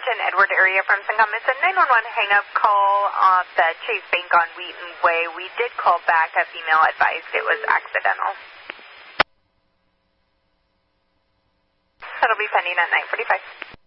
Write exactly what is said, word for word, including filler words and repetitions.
Washington, Edward area from Syncom. It's a nine one one hang-up call off the Chase Bank on Wheaton Way. We did call back. A female advised it was accidental. That'll be pending at nine forty-five.